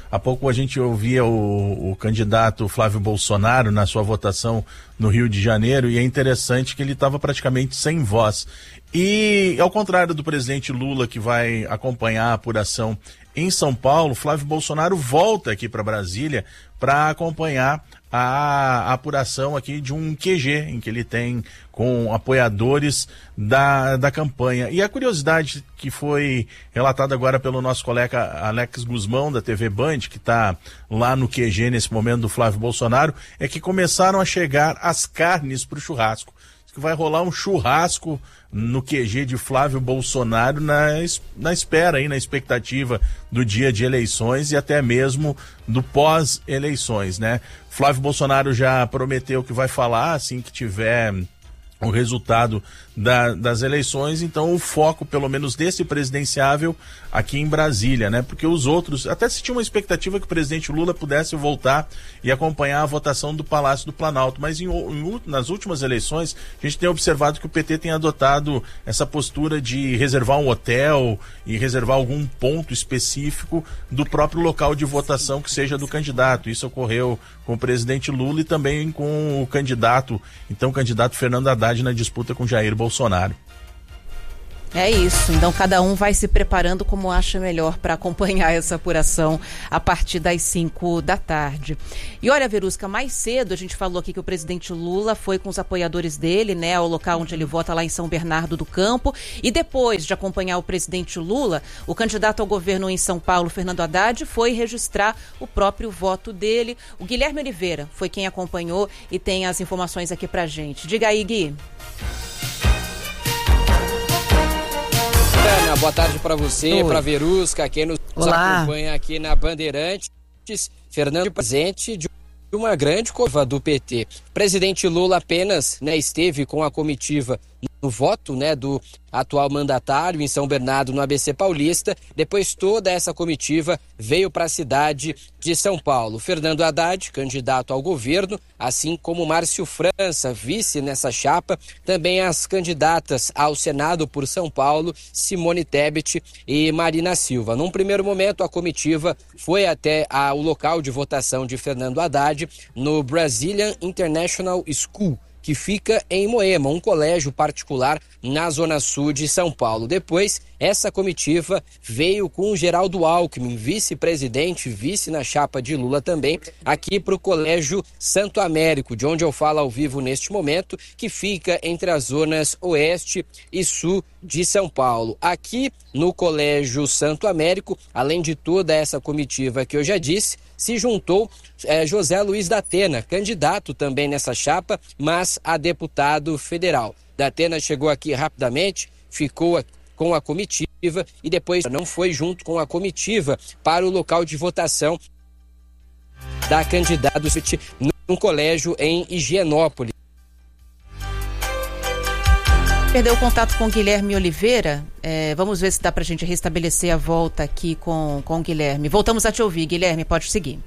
Há pouco a gente ouvia o, o candidato Flávio Bolsonaro na sua votação no Rio de Janeiro, e é interessante que ele estava praticamente sem voz. E, ao contrário do presidente Lula, que vai acompanhar a apuração em São Paulo, Flávio Bolsonaro volta aqui para Brasília para acompanhar a apuração aqui de um Q G, em que ele tem com apoiadores da, da campanha. E a curiosidade que foi relatada agora pelo nosso colega Alex Guzmão, da T V Band, que está lá no Q G nesse momento do Flávio Bolsonaro, é que começaram a chegar as carnes para o churrasco. Que vai rolar um churrasco no Q G de Flávio Bolsonaro na, na espera, aí, na expectativa do dia de eleições e até mesmo do pós-eleições, né? Flávio Bolsonaro já prometeu que vai falar assim que tiver o resultado da, das eleições, então o foco, pelo menos desse presidenciável, aqui em Brasília, né? Porque os outros, até se tinha uma expectativa que o presidente Lula pudesse voltar e acompanhar a votação do Palácio do Planalto, mas em, em, nas últimas eleições a gente tem observado que o P T tem adotado essa postura de reservar um hotel e reservar algum ponto específico do próprio local de votação que seja do candidato. Isso ocorreu com o presidente Lula e também com o candidato, então o candidato Fernando Haddad na disputa com Jair Bolsonaro. É isso, então cada um vai se preparando como acha melhor para acompanhar essa apuração a partir das cinco da tarde. E olha, Verusca, mais cedo a gente falou aqui que o presidente Lula foi com os apoiadores dele, né, ao local onde ele vota lá em São Bernardo do Campo, e depois de acompanhar o presidente Lula, o candidato ao governo em São Paulo, Fernando Haddad, foi registrar o próprio voto dele. O Guilherme Oliveira foi quem acompanhou e tem as informações aqui pra gente. Diga aí, Gui. Ana, boa tarde para você, para Verusca, quem nos Olá. acompanha aqui na Bandeirantes. Fernando presente de uma grande curva do P T. O presidente Lula apenas, né, esteve com a comitiva no voto, né, do atual mandatário em São Bernardo, no A B C Paulista. Depois toda essa comitiva veio para a cidade de São Paulo. Fernando Haddad, candidato ao governo, assim como Márcio França, vice nessa chapa. Também as candidatas ao Senado por São Paulo, Simone Tebet e Marina Silva. Num primeiro momento, a comitiva foi até a, o local de votação de Fernando Haddad no Brazilian International School, que fica em Moema, um colégio particular na zona sul de São Paulo. Depois, essa comitiva veio com o Geraldo Alckmin, vice-presidente, vice na chapa de Lula também, aqui para o Colégio Santo Américo, de onde eu falo ao vivo neste momento, que fica entre as zonas oeste e sul de São Paulo. Aqui no Colégio Santo Américo, além de toda essa comitiva que eu já disse, se juntou é, José Luiz da Atena, candidato também nessa chapa, mas a deputado federal. Da Atena chegou aqui rapidamente, ficou com a comitiva e depois não foi junto com a comitiva para o local de votação da candidata num colégio em Higienópolis. Perdeu o contato com o Guilherme Oliveira. É, vamos ver se dá pra gente restabelecer a volta aqui com, com o Guilherme. Voltamos a te ouvir, Guilherme, pode seguir.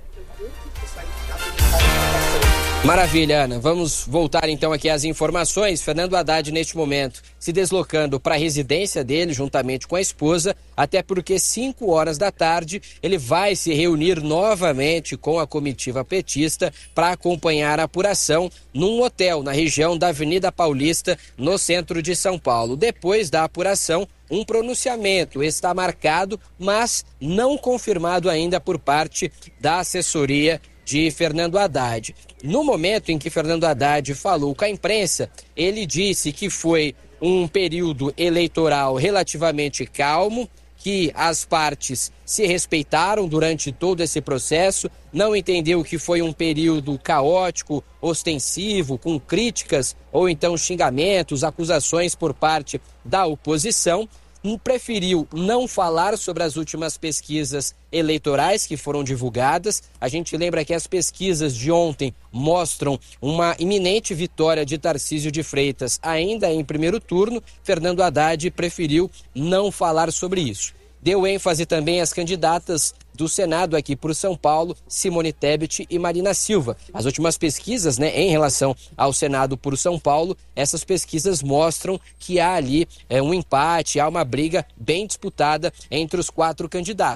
Maravilha, Ana. Vamos voltar então aqui às informações. Fernando Haddad, neste momento, se deslocando para a residência dele, juntamente com a esposa, até porque cinco horas da tarde ele vai se reunir novamente com a comitiva petista para acompanhar a apuração num hotel na região da Avenida Paulista, no centro de São Paulo. Depois da apuração, um pronunciamento está marcado, mas não confirmado ainda por parte da assessoria de Fernando Haddad. No momento em que Fernando Haddad falou com a imprensa, ele disse que foi um período eleitoral relativamente calmo, que as partes se respeitaram durante todo esse processo, não entendeu que foi um período caótico, ostensivo, com críticas ou então xingamentos, acusações por parte da oposição. Preferiu não falar sobre as últimas pesquisas eleitorais que foram divulgadas. A gente lembra que as pesquisas de ontem mostram uma iminente vitória de Tarcísio de Freitas ainda em primeiro turno. Fernando Haddad preferiu não falar sobre isso. Deu ênfase também às candidatas do Senado aqui por São Paulo, Simone Tebet e Marina Silva. As últimas pesquisas, né, em relação ao Senado por São Paulo, essas pesquisas mostram que há ali é, um empate, há uma briga bem disputada entre os quatro candidatos.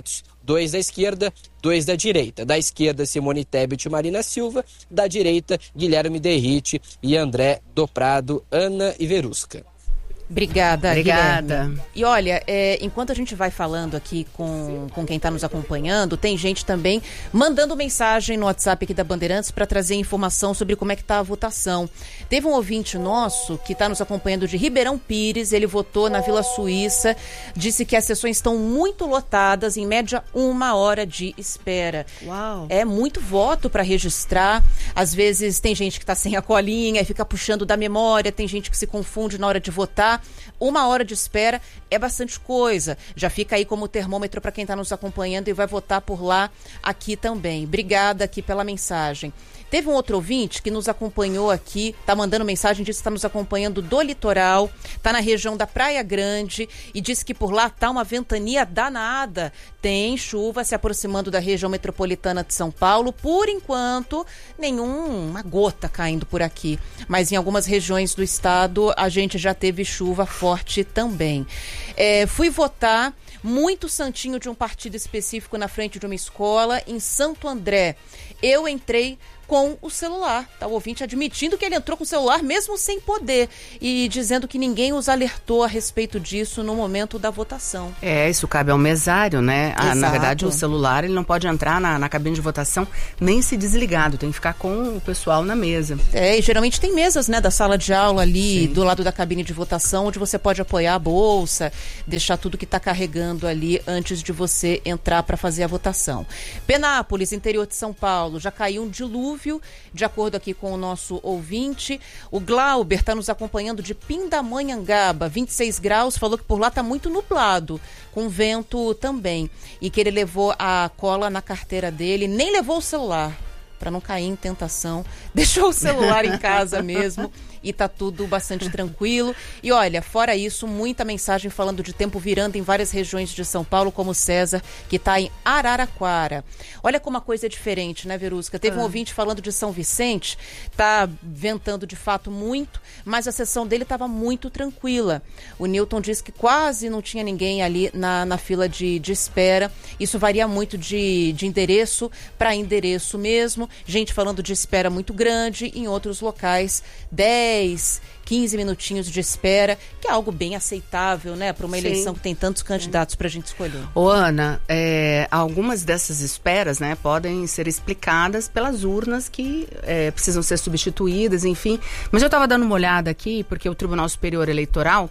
dois da esquerda, dois da direita. Da esquerda, Simone Tebet e Marina Silva. Da direita, Guilherme Derrite e André do Prado, Ana e Verusca. Obrigada, Obrigada. Guilherme. E olha, é, enquanto a gente vai falando aqui com, com quem está nos acompanhando, tem gente também mandando mensagem no WhatsApp aqui da Bandeirantes para trazer informação sobre como é que está a votação. Teve um ouvinte nosso que está nos acompanhando de Ribeirão Pires, ele votou na Vila Suíça, disse que as sessões estão muito lotadas, em média uma hora de espera. Uau. É muito voto para registrar, às vezes tem gente que está sem a colinha e fica puxando da memória, tem gente que se confunde na hora de votar. Uma hora de espera é bastante coisa. Já fica aí como termômetro para quem está nos acompanhando e vai votar por lá aqui também. Obrigada aqui pela mensagem. Teve um outro ouvinte que nos acompanhou aqui, tá mandando mensagem, disse que está nos acompanhando do litoral, tá na região da Praia Grande e disse que por lá tá uma ventania danada. Tem chuva se aproximando da região metropolitana de São Paulo. Por enquanto, nenhuma gota caindo por aqui. Mas em algumas regiões do estado, a gente já teve chuva forte também. É, fui votar, muito santinho de um partido específico na frente de uma escola em Santo André. Eu entrei com o celular, tá? O ouvinte admitindo que ele entrou com o celular mesmo sem poder e dizendo que ninguém os alertou a respeito disso no momento da votação. É, isso cabe ao mesário, né? Ah, na verdade, Exato. o celular ele não pode entrar na, na cabine de votação nem se desligado, tem que ficar com o pessoal na mesa. É, e geralmente tem mesas, né, da sala de aula ali, Sim. do lado da cabine de votação, onde você pode apoiar a bolsa, deixar tudo que está carregando ali antes de você entrar para fazer a votação. Penápolis, interior de São Paulo, já caiu um dilúvio, de acordo aqui com o nosso ouvinte. O Glauber está nos acompanhando de Pindamonhangaba, vinte e seis graus, falou que por lá está muito nublado, com vento também, e que ele levou a cola na carteira dele, nem levou o celular, para não cair em tentação, deixou o celular em casa mesmo e tá tudo bastante tranquilo. E olha, fora isso, muita mensagem falando de tempo virando em várias regiões de São Paulo, como o César, que tá em Araraquara. Olha como a coisa é diferente, né, Verusca? Teve ah. um ouvinte falando de São Vicente, tá ventando de fato muito, mas a sessão dele estava muito tranquila. O Newton disse que quase não tinha ninguém ali na, na fila de, de espera. Isso varia muito de, de endereço para endereço mesmo. Gente falando de espera muito grande, em outros locais, dez, quinze minutinhos de espera, que é algo bem aceitável, né, para uma Sim. eleição que tem tantos candidatos para a gente escolher. Ô, Ana, é, algumas dessas esperas, né, podem ser explicadas pelas urnas que é, precisam ser substituídas, enfim. Mas eu estava dando uma olhada aqui, porque o Tribunal Superior Eleitoral,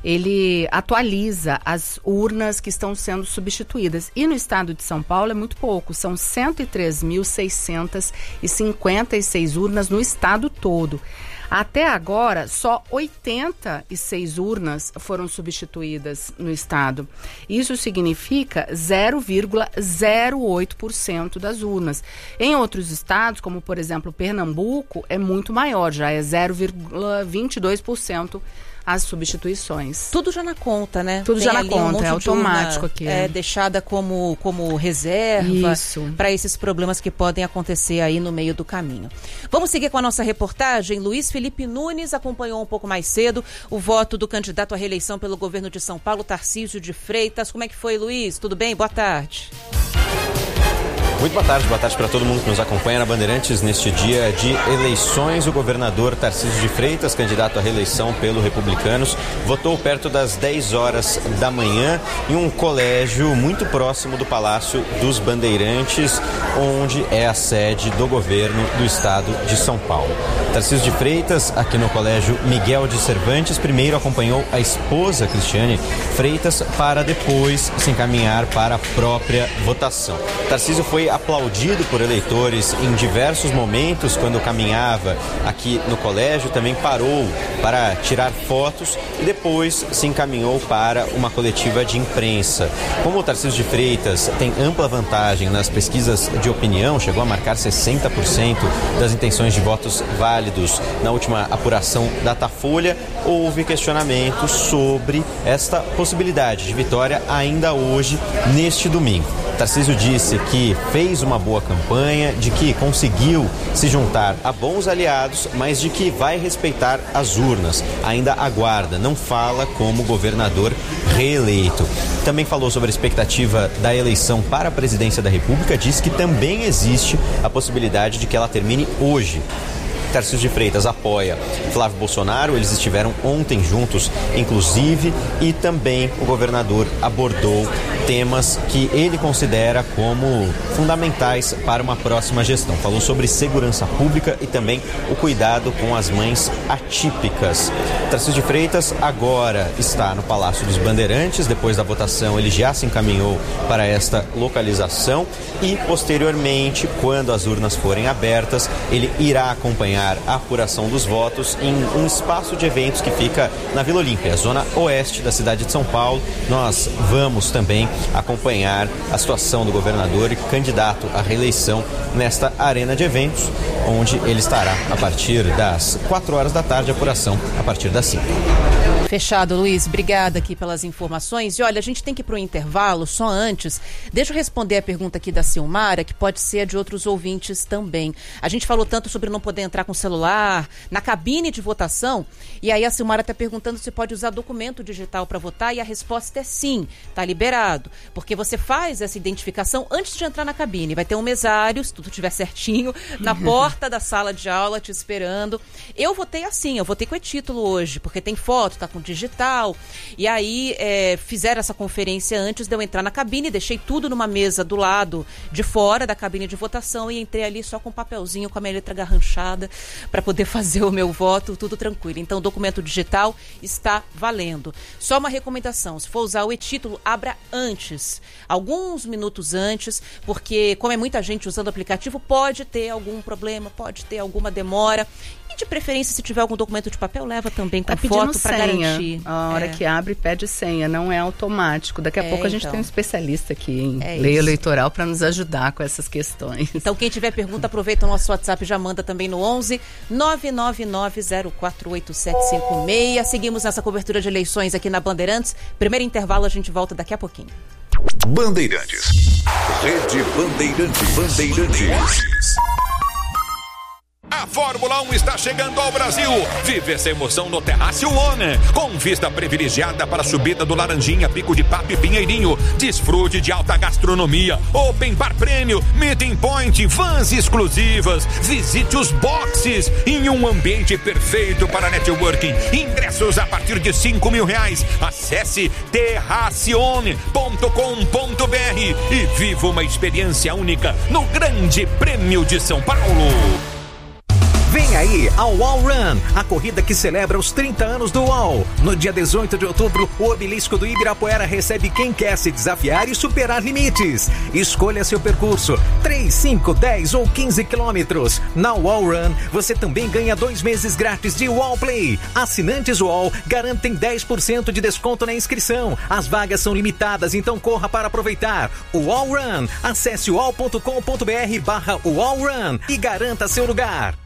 ele atualiza as urnas que estão sendo substituídas. E no estado de São Paulo é muito pouco, são cento e três mil seiscentas e cinquenta e seis urnas no estado todo. Até agora, só oitenta e seis urnas foram substituídas no estado. Isso significa zero vírgula zero oito por cento das urnas. Em outros estados, como por exemplo Pernambuco, é muito maior, já é zero vírgula vinte e dois por cento as substituições. Tudo já na conta, né? Tudo Tem já na um conta, é automático aqui. É, deixada como, como reserva para esses problemas que podem acontecer aí no meio do caminho. Vamos seguir com a nossa reportagem. Luiz Felipe Nunes acompanhou um pouco mais cedo o voto do candidato à reeleição pelo governo de São Paulo, Tarcísio de Freitas. Como é que foi, Luiz? Tudo bem? Boa tarde. Muito boa tarde, boa tarde para todo mundo que nos acompanha na Bandeirantes neste dia de eleições. O governador Tarcísio de Freitas, candidato à reeleição pelo Republicanos, votou perto das dez horas da manhã em um colégio muito próximo do Palácio dos Bandeirantes, onde é a sede do governo do estado de São Paulo. Tarcísio de Freitas, aqui no colégio Miguel de Cervantes, primeiro acompanhou a esposa Cristiane Freitas para depois se encaminhar para a própria votação. Tarcísio foi aplaudido por eleitores em diversos momentos quando caminhava aqui no colégio, também parou para tirar fotos e depois se encaminhou para uma coletiva de imprensa. Como o Tarcísio de Freitas tem ampla vantagem nas pesquisas de opinião, chegou a marcar sessenta por cento das intenções de votos válidos na última apuração Datafolha, houve questionamentos sobre esta possibilidade de vitória ainda hoje, neste domingo. Tarcísio disse que fez uma boa campanha, de que conseguiu se juntar a bons aliados, mas de que vai respeitar as urnas. ainda aguarda, não fala como governador reeleito. Também falou sobre a expectativa da eleição para a presidência da República, diz que também existe a possibilidade de que ela termine hoje. Tarcísio de Freitas apoia Flávio Bolsonaro, eles estiveram ontem juntos, inclusive, e também o governador abordou temas que ele considera como fundamentais para uma próxima gestão. Falou sobre segurança pública e também o cuidado com as mães atípicas. Tarcísio de Freitas agora está no Palácio dos Bandeirantes, depois da votação ele já se encaminhou para esta localização e, posteriormente, quando as urnas forem abertas, ele irá acompanhar a apuração dos votos em um espaço de eventos que fica na Vila Olímpia, zona oeste da cidade de São Paulo. Nós vamos também acompanhar a situação do governador e candidato à reeleição nesta arena de eventos, onde ele estará a partir das quatro horas da tarde, a apuração a partir das cinco. Fechado, Luiz. Obrigada aqui pelas informações. E olha, a gente tem que ir para o intervalo, só antes. Deixa eu responder a pergunta aqui da Silmara, que pode ser a de outros ouvintes também. A gente falou tanto sobre não poder entrar com celular na cabine de votação, e aí a Silmara está perguntando se pode usar documento digital para votar, e a resposta é sim, está liberado, porque você faz essa identificação antes de entrar na cabine. Vai ter um mesário, se tudo estiver certinho, na porta da sala de aula te esperando. Eu votei assim, eu votei com e-título hoje, porque tem foto, tá com digital, e aí é, fizeram essa conferência antes de eu entrar na cabine, deixei tudo numa mesa do lado de fora da cabine de votação e entrei ali só com um papelzinho, com a minha letra garranchada, para poder fazer o meu voto, tudo tranquilo. Então o documento digital está valendo. Só uma recomendação, se for usar o e-título, abra antes, alguns minutos antes, porque como é muita gente usando o aplicativo, pode ter algum problema, pode ter alguma demora. E de preferência, se tiver algum documento de papel, leva também com tá foto para garantir. A hora é. que abre, pede senha, não é automático. Daqui a é, pouco a gente então. tem um especialista aqui em é lei isso. eleitoral para nos ajudar com essas questões. Então, quem tiver pergunta, aproveita o nosso WhatsApp, já manda também no onze nove nove nove zero quatro oito sete cinco seis. Seguimos nessa cobertura de eleições aqui na Bandeirantes. Primeiro intervalo, a gente volta daqui a pouquinho. Bandeirantes. Rede Bandeirantes. Bandeirantes. A Fórmula um está chegando ao Brasil. Vive essa emoção no Terrace One, com vista privilegiada para a subida do Laranjinha, Pico de Papo e Pinheirinho. Desfrute de alta gastronomia, open bar prêmio, meeting point, vans exclusivas. Visite os boxes em um ambiente perfeito para networking. Ingressos a partir de cinco mil reais. Acesse terracione ponto com ponto br e viva uma experiência única no Grande Prêmio de São Paulo. Vem aí ao Wall Run, a corrida que celebra os trinta anos do Wall. No dia dezoito de outubro, o obelisco do Ibirapuera recebe quem quer se desafiar e superar limites. Escolha seu percurso, três, cinco, dez ou quinze quilômetros. Na Wall Run, você também ganha dois meses grátis de Wall Play. Assinantes Wall garantem dez por cento de desconto na inscrição. As vagas são limitadas, então corra para aproveitar. O Wall Run, acesse wall ponto com ponto br barra Wall Run e garanta seu lugar.